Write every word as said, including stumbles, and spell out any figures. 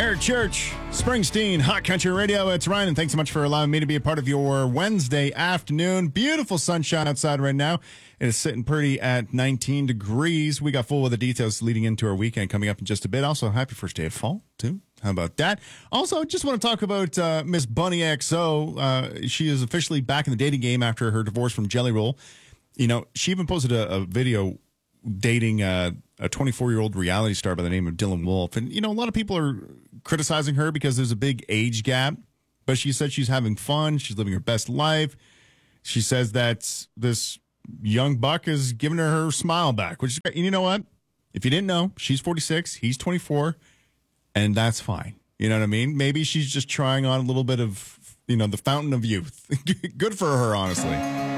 Eric Church, Springsteen, Hot Country Radio. It's Ryan, and thanks so much for allowing me to be a part of your Wednesday afternoon. Beautiful sunshine outside right now. It is sitting pretty at nineteen degrees. We got full of the details leading into our weekend coming up in just a bit. Also, happy first day of fall, too. How about that? Also, just want to talk about uh, Miss Bunny X O. Uh, she is officially back in the dating game after her divorce from Jelly Roll. You know, she even posted a, a video dating uh, a twenty-four-year-old reality star by the name of Dylan Wolf. And, you know, a lot of people are criticizing her because there's a big age gap. But she said she's having fun. She's living her best life. She says that this young buck is giving her her smile back, which is great. And you know what? If you didn't know, she's forty-six, he's twenty-four, and that's fine. You know what I mean? Maybe she's just trying on a little bit of, you know, the fountain of youth. Good for her, honestly.